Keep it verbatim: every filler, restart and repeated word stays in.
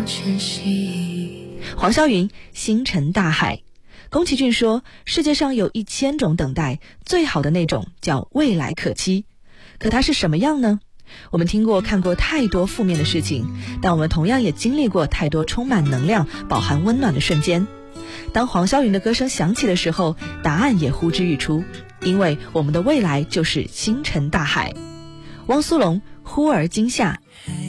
全息。 黄霄云，星辰大海。宫崎骏说，世界上有一千种等待，最好的那种叫未来可期。可它是什么样呢？我们听过看过太多负面的事情，但我们同样也经历过太多充满能量饱含温暖的瞬间。当黄霄云的歌声响起的时候，答案也呼之欲出，因为我们的未来就是星辰大海。汪苏泷，忽而今夏。